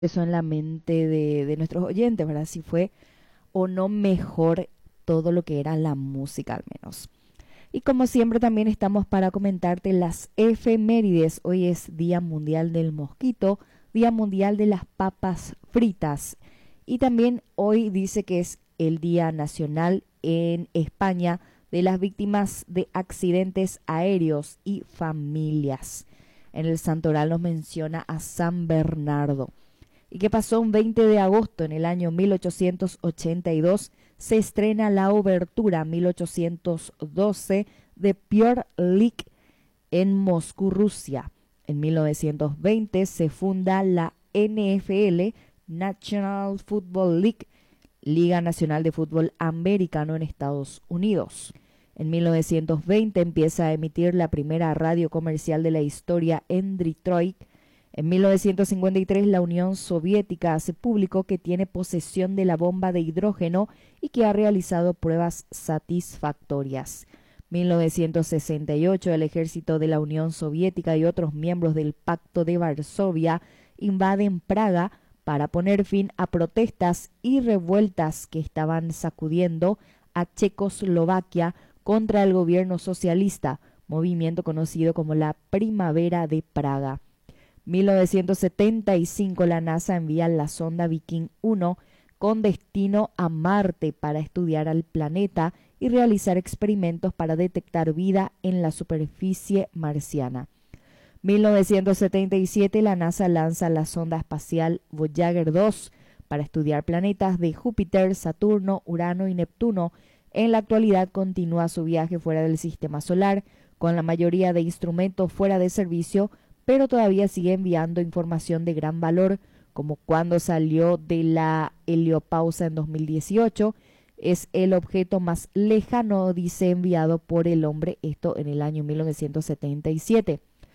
eso en la mente de nuestros oyentes, ¿verdad? Si fue o no mejor todo lo que era la música al menos. Y como siempre también estamos para comentarte las efemérides. Hoy es Día Mundial del Mosquito, Día Mundial de las Papas Fritas. Y también hoy dice que es el Día Nacional en España de las Víctimas de Accidentes Aéreos y Familias. En el santoral nos menciona a San Bernardo. ¿Y qué pasó un 20 de agosto en el año 1882? Se estrena la obertura 1812 de Pure League en Moscú, Rusia. En 1920 se funda la NFL, National Football League, Liga Nacional de Fútbol Americano en Estados Unidos. En 1920 empieza a emitir la primera radio comercial de la historia en Detroit. En 1953 la Unión Soviética hace público que tiene posesión de la bomba de hidrógeno y que ha realizado pruebas satisfactorias. 1968 el ejército de la Unión Soviética y otros miembros del Pacto de Varsovia invaden Praga para poner fin a protestas y revueltas que estaban sacudiendo a Checoslovaquia contra el gobierno socialista, movimiento conocido como la Primavera de Praga. 1975 la NASA envía la sonda Viking 1 con destino a Marte para estudiar al planeta y realizar experimentos para detectar vida en la superficie marciana. 1977 la NASA lanza la sonda espacial Voyager 2 para estudiar planetas de Júpiter, Saturno, Urano y Neptuno. En la actualidad continúa su viaje fuera del sistema solar, con la mayoría de instrumentos fuera de servicio, pero todavía sigue enviando información de gran valor, como cuando salió de la heliopausa en 2018. Es el objeto más lejano, dice, enviado por el hombre, esto en el año 1977.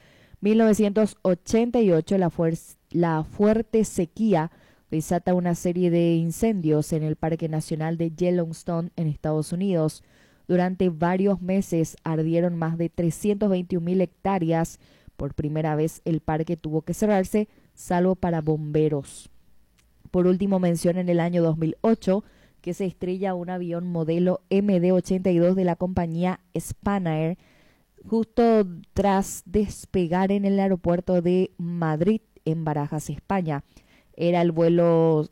1988 la fuerte sequía desata una serie de incendios en el Parque Nacional de Yellowstone en Estados Unidos. Durante varios meses ardieron más de 321.000 hectáreas. Por primera vez el parque tuvo que cerrarse, salvo para bomberos. Por último, menciona en el año 2008 que se estrella un avión modelo MD-82 de la compañía Spanair justo tras despegar en el aeropuerto de Madrid, en Barajas, España. Era el vuelo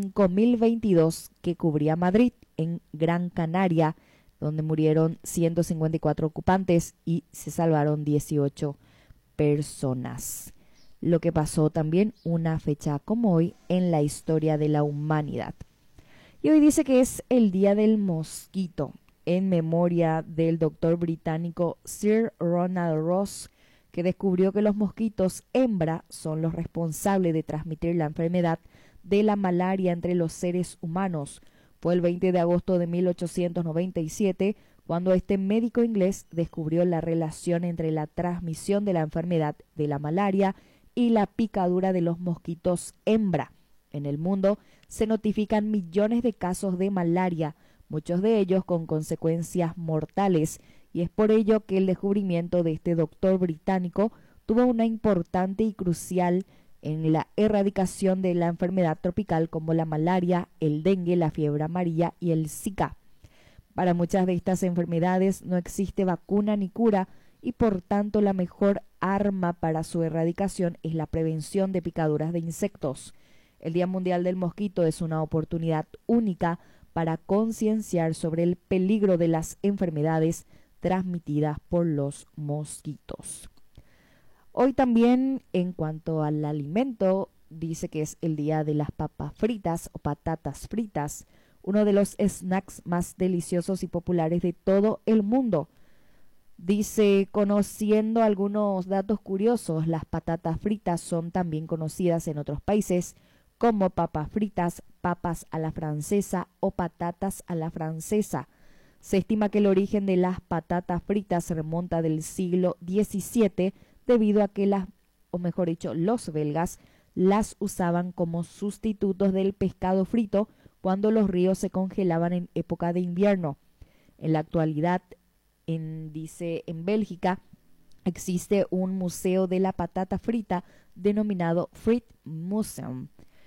5022 que cubría Madrid, en Gran Canaria, donde murieron 154 ocupantes y se salvaron 18 personas. Lo que pasó también una fecha como hoy en la historia de la humanidad. Y hoy dice que es el Día del Mosquito, en memoria del doctor británico Sir Ronald Ross, que descubrió que los mosquitos hembra son los responsables de transmitir la enfermedad de la malaria entre los seres humanos. Fue el 20 de agosto de 1897 cuando este médico inglés descubrió la relación entre la transmisión de la enfermedad de la malaria y la picadura de los mosquitos hembra. En el mundo se notifican millones de casos de malaria, muchos de ellos con consecuencias mortales, y es por ello que el descubrimiento de este doctor británico tuvo una importante y crucial en la erradicación de la enfermedad tropical como la malaria, el dengue, la fiebre amarilla y el Zika. Para muchas de estas enfermedades no existe vacuna ni cura y por tanto la mejor arma para su erradicación es la prevención de picaduras de insectos. El Día Mundial del Mosquito es una oportunidad única para concienciar sobre el peligro de las enfermedades transmitidas por los mosquitos. Hoy también, en cuanto al alimento, dice que es el día de las papas fritas o patatas fritas, uno de los snacks más deliciosos y populares de todo el mundo. Dice, conociendo algunos datos curiosos, las patatas fritas son también conocidas en otros países como papas fritas, papas a la francesa o patatas a la francesa. Se estima que el origen de las patatas fritas se remonta del siglo XVII debido a que los belgas las usaban como sustitutos del pescado frito cuando los ríos se congelaban en época de invierno. En la actualidad, dice, en Bélgica existe un museo de la patata frita denominado Friet Museum.